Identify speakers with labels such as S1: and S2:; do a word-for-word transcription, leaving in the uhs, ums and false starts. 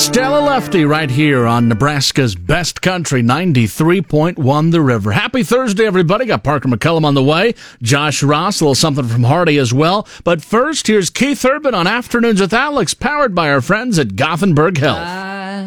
S1: Stella Lefty right here on Nebraska's Best Country, ninety-three point one The River. Happy Thursday, everybody. Got Parker McCullum on the way. Josh Ross, a little something from Hardy as well. But first, here's Keith Urban on Afternoons with Alex, powered by our friends at Gothenburg Health.